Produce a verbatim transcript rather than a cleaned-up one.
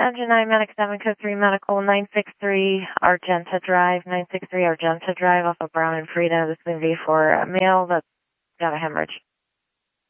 Engine nine, Medic seven, Code three, Medical nine six three Argenta Drive, nine six three Argenta Drive off of Brown and Frida. This is going to be for a male that's got a hemorrhage.